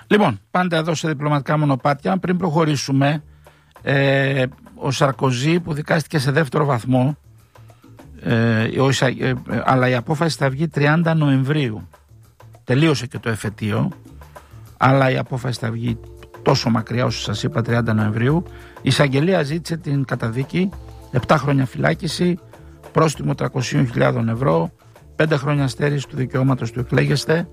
Λοιπόν, πάντα εδώ σε διπλωματικά μονοπάτια. Πριν προχωρήσουμε, ο Σαρκοζή που δικάστηκε σε δεύτερο βαθμό, αλλά η απόφαση θα βγει 30 Νοεμβρίου. Τελείωσε και το εφετείο, αλλά η απόφαση θα βγει τόσο μακριά όσο σας είπα, 30 Νοεμβρίου. Η εισαγγελία ζήτησε την καταδίκη, 7 χρόνια φυλάκιση, πρόστιμο 300.000 ευρώ, 5 χρόνια στέρηση του δικαιώματος του εκλέγεστε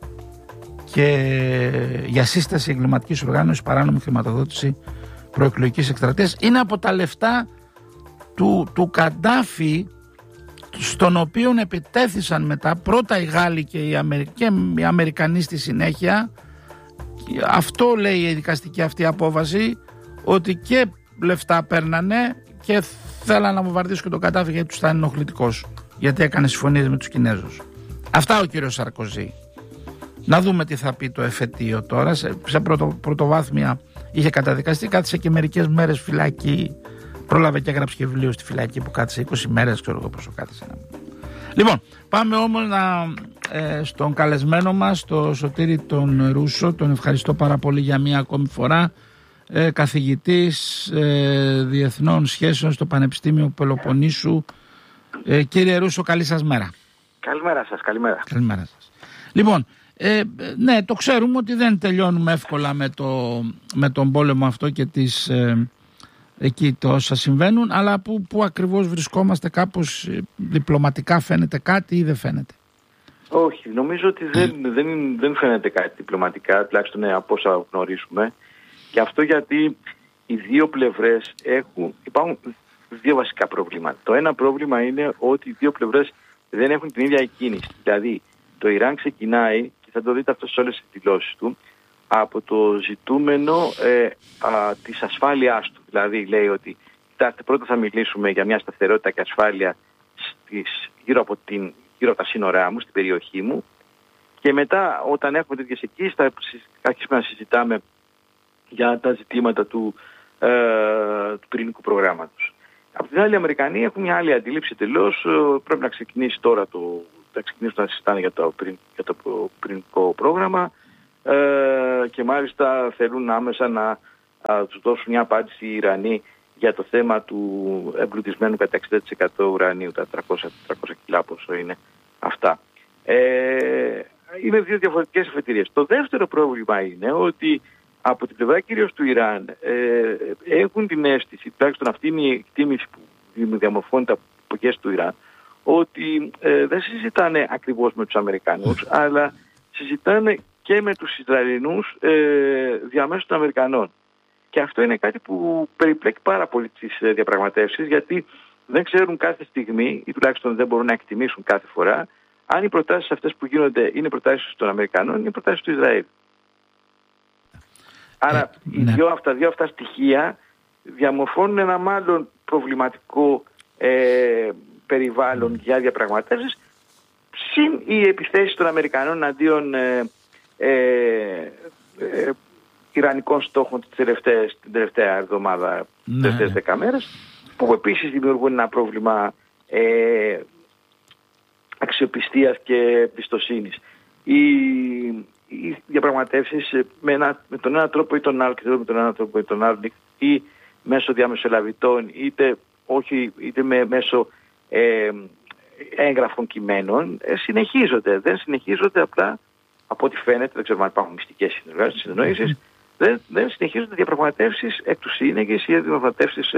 και για σύσταση εγκληματικής οργάνωσης, παράνομη χρηματοδότηση προεκλογικής εκστρατείας. Είναι από τα λεφτά του Καντάφη, στον οποίο επιτέθησαν μετά πρώτα οι Γάλλοι και οι Αμερικανοί στη συνέχεια. Αυτό λέει η δικαστική αυτή απόφαση, ότι και λεφτά παίρνανε και θέλαν να βομβαρδίσουν και τον Καντάφη γιατί τους ήταν ενοχλητικός, γιατί έκανε συμφωνίες με τους Κινέζους. Αυτά ο κύριος Σαρκοζή. Να δούμε τι θα πει το εφετείο τώρα. Σε πρωτοβάθμια είχε καταδικαστεί, κάθισε και μερικές μέρες φυλακή. Πρόλαβε και έγραψε και βιβλίο στη φυλακή που κάθισε 20 μέρες, ξέρω εγώ πόσο κάθισε. Λοιπόν, πάμε όμως στον καλεσμένο μας, τον Σωτήρη τον Ρούσο. Τον ευχαριστώ πάρα πολύ για μία ακόμη φορά. Καθηγητής Διεθνών Σχέσεων στο Πανεπιστήμιο Πελοποννήσου. Κύριε Ρούσο, καλή σας μέρα. Καλημέρα σας, καλημέρα. Καλημέρα σας. Λοιπόν, ναι, το ξέρουμε ότι δεν τελειώνουμε εύκολα με τον πόλεμο αυτό και εκεί το όσα συμβαίνουν, αλλά που ακριβώς βρισκόμαστε, κάπως διπλωματικά φαίνεται κάτι ή δεν φαίνεται? Όχι, νομίζω ότι δεν φαίνεται κάτι διπλωματικά, τουλάχιστον από όσα γνωρίζουμε. Και αυτό γιατί οι δύο πλευρές υπάρχουν δύο βασικά προβλήματα. Το ένα πρόβλημα είναι ότι οι δύο πλευρές δεν έχουν την ίδια εκκίνηση. Δηλαδή, το Ιράν ξεκινάει, και θα το δείτε αυτό σε όλες τις δηλώσεις του, από το ζητούμενο της ασφάλειάς του. Δηλαδή λέει ότι πρώτα θα μιλήσουμε για μια σταθερότητα και ασφάλεια γύρω από τα σύνορά μου, στην περιοχή μου, και μετά όταν έχουμε τέτοιες εκεί θα αρχίσουμε να συζητάμε για τα ζητήματα του πυρηνικού προγράμματος. Από την άλλη, οι Αμερικανοί έχουν μια άλλη αντίληψη τελώς. Πρέπει να ξεκινήσει τώρα να ξεκινήσουν να συζητάνε για το πυρηνικό πρόγραμμα, και μάλιστα θέλουν άμεσα να τους δώσουν μια απάντηση οι Ιρανοί για το θέμα του εμπλουτισμένου κατά 60% ουρανίου, τα 300 κιλά πόσο είναι αυτά. Είναι δύο διαφορετικές αφετηρίες. Το δεύτερο πρόβλημα είναι ότι από την πλευρά κυρίως του Ιράν έχουν την αίσθηση, τουλάχιστον αυτή είναι η εκτίμηση που διαμορφώνεται από εποχές του Ιράν, ότι δεν συζητάνε ακριβώς με τους Αμερικανούς, αλλά συζητάνε και με τους Ισραηλινούς διαμέσου των Αμερικανών. Και αυτό είναι κάτι που περιπλέκει πάρα πολύ τις διαπραγματεύσεις, γιατί δεν ξέρουν κάθε στιγμή, ή τουλάχιστον δεν μπορούν να εκτιμήσουν κάθε φορά, αν οι προτάσεις αυτές που γίνονται είναι προτάσεις των Αμερικανών ή είναι προτάσεις του Ισραήλ. Άρα τα δύο αυτά στοιχεία διαμορφώνουν ένα μάλλον προβληματικό περιβάλλον για διαπραγματεύσεις, συν οι επιθέσεις των Αμερικανών αντίον ιρανικών στόχων την τελευταία εβδομάδα, τις τελευταίες 10 μέρες, που επίσης δημιουργούν ένα πρόβλημα αξιοπιστίας και εμπιστοσύνης. Οι διαπραγματεύσεις με τον ένα τρόπο ή τον άλλο, και με τον ένα τρόπο ή τον άλλο, ή μέσω διαμεσολαβητών, είτε μέσω έγγραφων κειμένων, συνεχίζονται. Δεν συνεχίζονται απλά, από ό,τι φαίνεται, δεν ξέρουμε αν υπάρχουν μυστικές συνεννοήσεις, δεν συνεχίζονται διαπραγματεύσεις εκ του σύνεγγυς ή διαπραγματεύσεις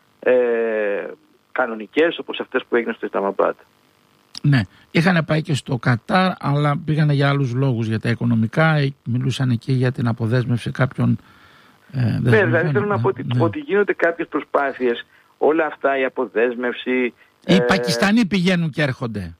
κανονικές, όπως αυτές που έγιναν στο Ισλαμαμπάντ. Ναι, είχαν πάει και στο Κατάρ, αλλά πήγανε για άλλους λόγους, για τα οικονομικά, μιλούσαν εκεί για την αποδέσμευση κάποιων. Ναι, δηλαδή θέλω να πω ότι γίνονται κάποιες προσπάθειες, όλα αυτά, η αποδέσμευση. Οι Πακιστανοί πηγαίνουν και έρχονται.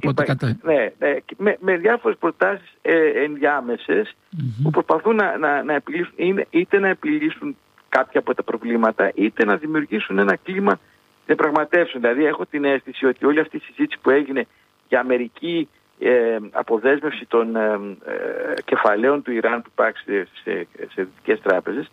Με διάφορες προτάσεις ενδιάμεσες, που προσπαθούν να επιλύσουν, είτε να επιλύσουν κάποια από τα προβλήματα, είτε να δημιουργήσουν ένα κλίμα διαπραγματεύσεων. Δηλαδή έχω την αίσθηση ότι όλη αυτή η συζήτηση που έγινε για μερική αποδέσμευση των κεφαλαίων του Ιράν που υπάρχει σε δυτικές τράπεζες,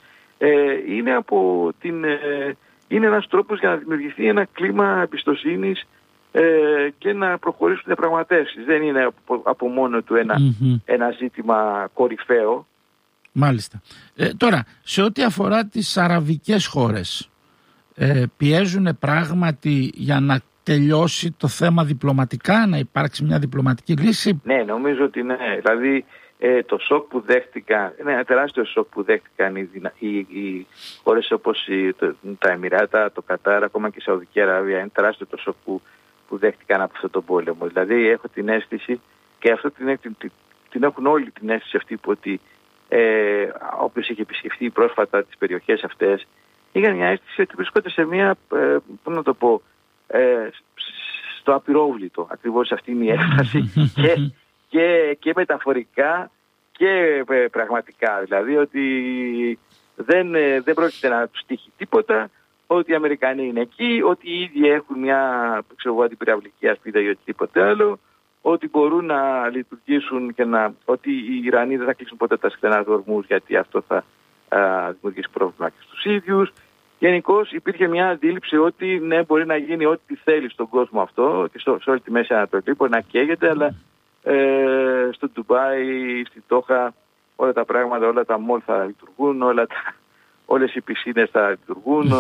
είναι ένας τρόπος για να δημιουργηθεί ένα κλίμα εμπιστοσύνης και να προχωρήσουν διαπραγματεύσεις. Δεν είναι από μόνο του ένα ζήτημα κορυφαίο. Μάλιστα. Τώρα, σε ό,τι αφορά τις αραβικές χώρες, πιέζουν πράγματι για να τελειώσει το θέμα διπλωματικά, να υπάρξει μια διπλωματική λύση? Ναι, νομίζω ότι ναι. Δηλαδή το σοκ που δέχτηκαν, είναι ένα τεράστιο σοκ που δέχτηκαν οι χώρες όπως τα Εμιράτα, το Κατάρ, ακόμα και η Σαουδική Αραβία. Είναι τεράστιο το σοκ που δέχτηκαν από αυτόν τον πόλεμο. Δηλαδή έχω την αίσθηση, και αυτό την έχουν όλοι την αίσθηση αυτή, που ότι όποιος είχε επισκεφτεί πρόσφατα τις περιοχές αυτές, είχαν μια αίσθηση ότι βρίσκονται σε μια, πώς να το πω, στο απειρόβλητο. Ακριβώς αυτή είναι η έκφραση. και μεταφορικά και πραγματικά. Δηλαδή ότι δεν πρόκειται να τους τύχει τίποτα, ότι οι Αμερικανοί είναι εκεί, ότι οι ίδιοι έχουν μια αντιπυραυλική ασπίδα ή οτιδήποτε άλλο, ότι μπορούν να λειτουργήσουν και ότι οι Ιρανοί δεν θα κλείσουν ποτέ τα στενά του ορμούς, γιατί αυτό θα δημιουργήσει πρόβλημα και στους ίδιους. Γενικώς υπήρχε μια αντίληψη ότι ναι, μπορεί να γίνει ό,τι θέλει στον κόσμο αυτό και σε όλη τη Μέση Ανατολή, μπορεί να καίγεται, αλλά στο Ντουμπάι, στη Τόχα, όλα τα πράγματα, όλα τα μόλ θα λειτουργούν, όλες οι πισίνες θα λειτουργούν,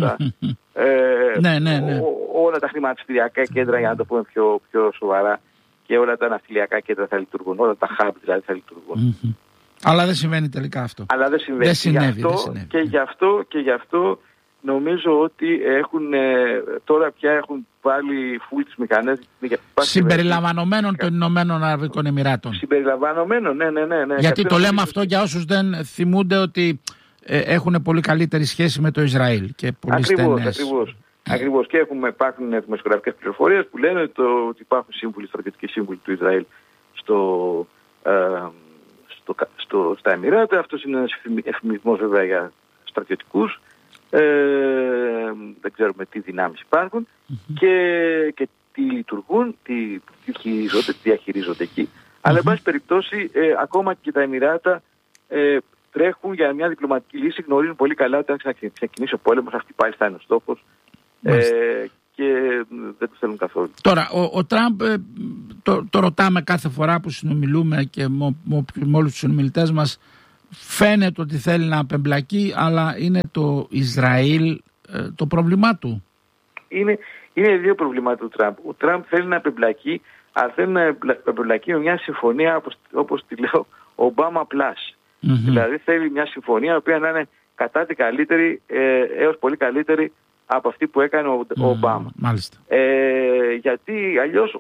όλα τα χρηματιστηριακά κέντρα, για να το πούμε πιο σοβαρά, και όλα τα ναυτιλιακά κέντρα θα λειτουργούν, όλα τα hub δηλαδή θα λειτουργούν. Αλλά δεν συμβαίνει τελικά αυτό. Αλλά δεν συμβαίνει. Δεν συνέβη. Και γι' αυτό νομίζω ότι τώρα πια έχουν βάλει φουλ τις μηχανές. Συμπεριλαμβανομένων των Ηνωμένων Αραβικών Εμιράτων. Συμπεριλαμβανομένων, ναι. Γιατί το λέμε αυτό για όσους δεν θυμούνται ότι έχουν πολύ καλύτερη σχέση με το Ισραήλ και πολύ στενές. Ακριβώς. Και υπάρχουν δημοσιογραφικές πληροφορίες που λένε ότι υπάρχουν στρατιωτικοί σύμβουλοι του Ισραήλ στα Εμιράτα. Αυτός είναι ένας εφημισμός βέβαια για στρατιωτικούς. Δεν ξέρουμε τι δυνάμεις υπάρχουν και τι λειτουργούν, τι διαχειρίζονται εκεί. Αλλά εν πάση περιπτώσει ακόμα και τα Εμιράτα τρέχουν για μια διπλωματική λύση. Γνωρίζουν πολύ καλά ότι αν ξεκινήσει ο πόλεμος, αυτή πάλι θα είναι ο στόχος. Και δεν το θέλουν καθόλου. Τώρα, ο Τραμπ, το ρωτάμε κάθε φορά που συνομιλούμε και με όλους τους συνομιλητές μας, φαίνεται ότι θέλει να απεμπλακεί, αλλά είναι το Ισραήλ το πρόβλημά του. Είναι δύο προβλήματα του Τραμπ. Ο Τραμπ θέλει να απεμπλακεί, αλλά θέλει να απεμπλακεί με μια συμφωνία, όπως τη λέω, Obama Plus. Δηλαδή θέλει μια συμφωνία η οποία να είναι κατά τη καλύτερη έως πολύ καλύτερη από αυτή που έκανε ο Ομπάμα. Μάλιστα. Γιατί αλλιώς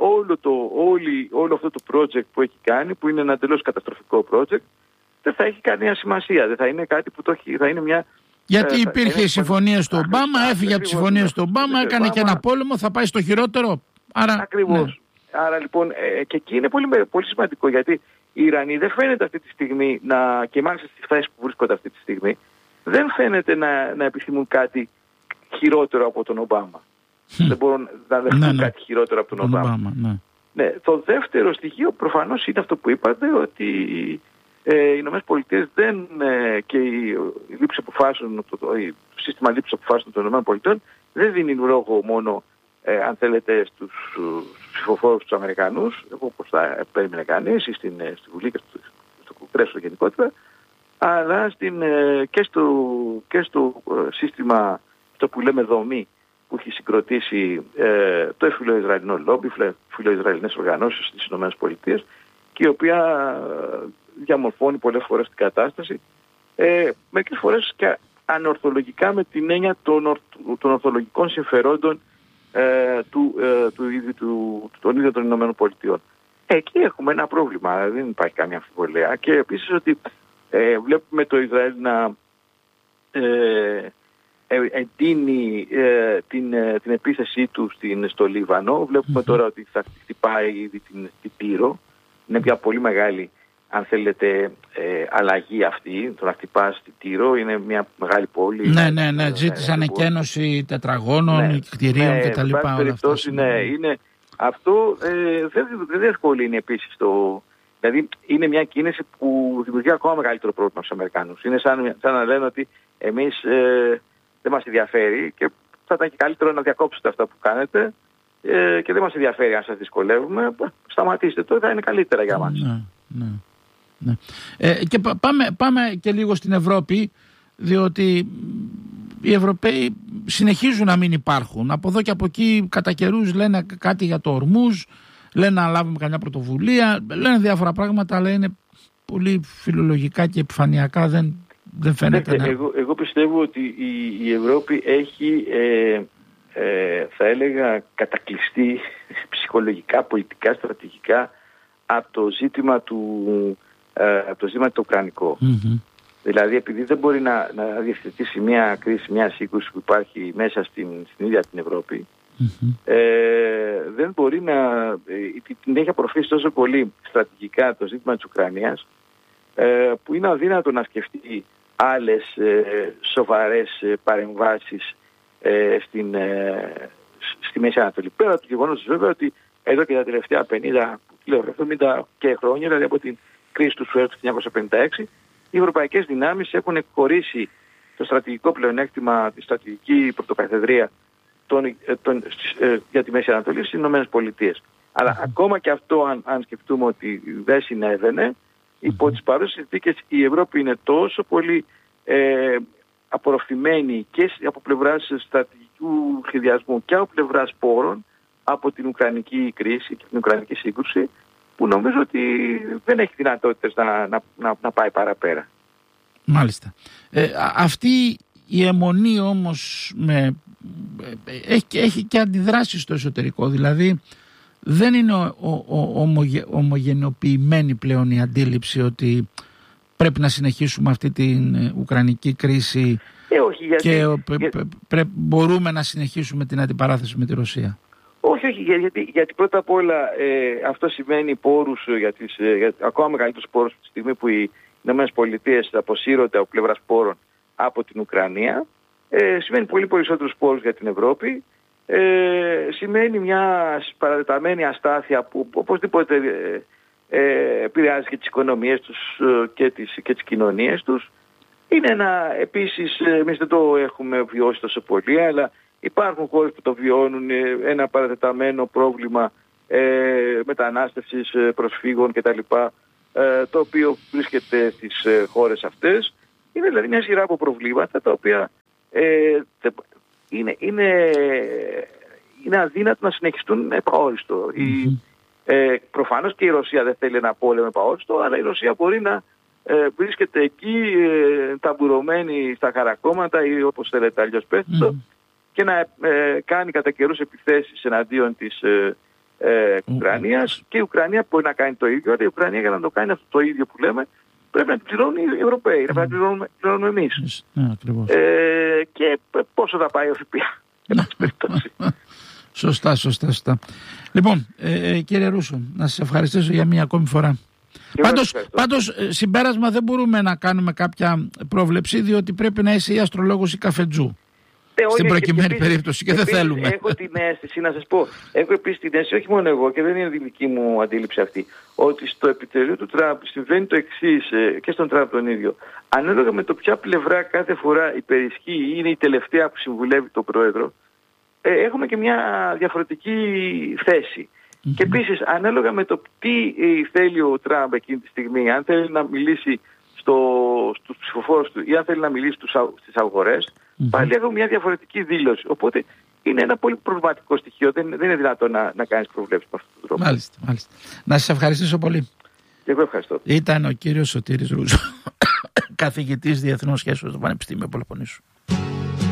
όλο αυτό το project που έχει κάνει, που είναι ένα τελείως καταστροφικό project, δεν θα έχει καμία σημασία. Δεν θα είναι κάτι που θα είναι μια... Γιατί υπήρχε η συμφωνία στο Ομπάμα, έφυγε από τη συμφωνία στο Ομπάμα, έκανε και ένα πόλεμο, θα πάει στο χειρότερο. Ακριβώς. Ναι. Άρα λοιπόν, και εκεί είναι πολύ, πολύ σημαντικό, γιατί οι Ιρανοί δεν φαίνεται αυτή τη στιγμή, και μάλιστα στις θέσεις που βρίσκονται αυτή τη στιγμή, δεν φαίνεται να επιθυμούν κάτι χειρότερο από τον Ομπάμα. Δεν μπορούν να δεχτούν κάτι χειρότερο από τον Ομπάμα. Ναι. Το δεύτερο στοιχείο προφανώς είναι αυτό που είπατε, ότι οι Ηνωμένες Πολιτείες και η λήψη αποφάσεων, το σύστημα λήψης αποφάσεων των Ηνωμένων Πολιτείων δεν δίνει λόγο μόνο, αν θέλετε, στους ψηφοφόρους τους Αμερικανούς, όπως θα περίμενε κανείς, ή στη Βουλή και στο Κογκρέσο γενικότερα, αλλά και στο σύστημα, το που λέμε δομή, που έχει συγκροτήσει το φιλοϊσραηλινό λόμπι, φιλοϊσραηλινές οργανώσεις στις ΗΠΑ, και η οποία διαμορφώνει πολλές φορές την κατάσταση, μερικές φορές και ανορθολογικά, με την έννοια των ορθολογικών συμφερόντων των ίδιων των ΗΠΑ. Εκεί έχουμε ένα πρόβλημα, δεν υπάρχει καμία αμφιβολία. Και επίσης ότι βλέπουμε το Ισραήλ να εντείνει την επίθεσή του στο Λίβανο. Βλέπουμε τώρα ότι θα χτυπάει ήδη την Τύρο. Είναι μια πολύ μεγάλη, αν θέλετε, αλλαγή αυτή. Το να χτυπάς την Τύρο είναι μια μεγάλη πόλη. Ναι. Ζήτησαν εκένωση τετραγώνων, κτηρίων κτλ. Αυτό δεν διευκολύνει επίσης Δηλαδή είναι μια κίνηση που δημιουργεί ακόμα μεγαλύτερο πρόβλημα στους Αμερικάνους. Είναι σαν να λένε ότι εμείς δεν μας ενδιαφέρει και θα ήταν και καλύτερο να διακόψετε αυτά που κάνετε και δεν μας ενδιαφέρει αν σας δυσκολεύουμε. Σταματήστε το, θα είναι καλύτερα για μας. Ναι. Και πάμε και λίγο στην Ευρώπη, διότι οι Ευρωπαίοι συνεχίζουν να μην υπάρχουν. Από εδώ και από εκεί κατά καιρούς λένε κάτι για το Ορμούζ, λένε να λάβουμε καμιά πρωτοβουλία, λένε διάφορα πράγματα, αλλά είναι πολύ φιλολογικά και επιφανειακά, δεν φαίνεται. Εγώ πιστεύω ότι η Ευρώπη έχει, θα έλεγα, κατακλειστεί ψυχολογικά, πολιτικά, στρατηγικά από το ζήτημα του ουκρανικό. Mm-hmm. Δηλαδή, επειδή δεν μπορεί να διευθετήσει μια κρίση, μια σύγκρουση που υπάρχει μέσα στην ίδια την Ευρώπη, δεν μπορεί την έχει απορροφήσει τόσο πολύ στρατηγικά το ζήτημα της Ουκρανίας, που είναι αδύνατο να σκεφτεί άλλες σοβαρές παρεμβάσεις στη Μέση Ανατολή. Πέρα του γεγονός βέβαια ότι εδώ και τα τελευταία 50 και χρόνια, δηλαδή από την κρίση του Σουέζ του 1956, οι ευρωπαϊκές δυνάμεις έχουν εκχωρήσει το στρατηγικό πλεονέκτημα, τη στρατηγική πρωτοκαθεδρία για τη Μέση Ανατολή στις Ηνωμένες Πολιτείες. Αλλά ακόμα και αυτό, αν σκεφτούμε ότι δεν συνέβαινε, υπό τις παρούσες συνθήκες η Ευρώπη είναι τόσο πολύ απορροφημένη και από πλευράς στρατηγικού σχεδιασμού και από πλευράς πόρων από την Ουκρανική κρίση και την Ουκρανική σύγκρουση, που νομίζω ότι δεν έχει δυνατότητες να πάει παραπέρα. Μάλιστα. Αυτή η αιμονή όμως έχει και αντιδράσεις στο εσωτερικό, δηλαδή δεν είναι ομογενοποιημένη πλέον η αντίληψη ότι πρέπει να συνεχίσουμε αυτή την Ουκρανική κρίση και μπορούμε να συνεχίσουμε την αντιπαράθεση με τη Ρωσία. Όχι, γιατί πρώτα απ' όλα αυτό σημαίνει πόρους για ακόμα μεγαλύτερους πόρους τη στιγμή που οι ΗΠΑ αποσύρονται από πλευράς πόρων από την Ουκρανία. Σημαίνει πολύ περισσότερους πόρους για την Ευρώπη. Σημαίνει μια παρατεταμένη αστάθεια που οπωσδήποτε επηρεάζει και τις οικονομίες τους και τις κοινωνίες τους. Είναι επίσης, εμείς δεν το έχουμε βιώσει τόσο πολύ, αλλά υπάρχουν χώρες που το βιώνουν, ένα παρατεταμένο πρόβλημα μετανάστευσης, προσφύγων κτλ. Το οποίο βρίσκεται στις χώρες αυτές. Είναι δηλαδή μια σειρά από προβλήματα τα οποία είναι αδύνατο να συνεχιστούν επαόριστο. Προφανώς και η Ρωσία δεν θέλει ένα πόλεμο επαόριστο, αλλά η Ρωσία μπορεί να βρίσκεται εκεί ταμπουρωμένη στα χαρακόμματα ή όπως θέλετε αλλιώς πέστε, και να κάνει κατά καιρούς επιθέσεις εναντίον της Ουκρανίας, και η Ουκρανία μπορεί να κάνει το ίδιο, αλλά η Ουκρανία για να το κάνει αυτό το ίδιο που λέμε πρέπει να την πληρώνουν οι Ευρωπαίοι, πρέπει να την πληρώνουμε εμείς. Και πόσο θα πάει ο ΦΠΑ. Σωστά. Λοιπόν, κύριε Ρούσο, να σας ευχαριστήσω για μία ακόμη φορά. Πάντως, συμπέρασμα δεν μπορούμε να κάνουμε κάποια πρόβλεψη, διότι πρέπει να είσαι ή αστρολόγος ή καφετζού. Στην προκειμένη περίπτωση και δεν θέλουμε. Έχω την αίσθηση, να σας πω, έχω επίσης την αίσθηση, όχι μόνο εγώ και δεν είναι δική μου αντίληψη αυτή, ότι στο επιτελείο του Τραμπ συμβαίνει το εξής, και στον Τραμπ τον ίδιο. Ανάλογα με το ποια πλευρά κάθε φορά υπερισχύει ή είναι η τελευταία που συμβουλεύει τον πρόεδρο, έχουμε και μια διαφορετική θέση. Και επίσης, ανάλογα με το τι θέλει ο Τραμπ εκείνη τη στιγμή, αν θέλει να μιλήσει στους ψηφοφόρους του ή αν θέλει να μιλήσει στις αγορές, πάλι έχουμε μια διαφορετική δήλωση. Οπότε είναι ένα πολύ προβληματικό στοιχείο. Δεν είναι δυνατόν να κάνεις προβλέψεις με αυτόν τον τρόπο. Μάλιστα. Να σας ευχαριστήσω πολύ. Και εγώ ευχαριστώ. Ήταν ο κύριος Σωτήρης Ρούσο, καθηγητής Διεθνών Σχέσεων στο Πανεπιστήμιο Πελοποννήσου.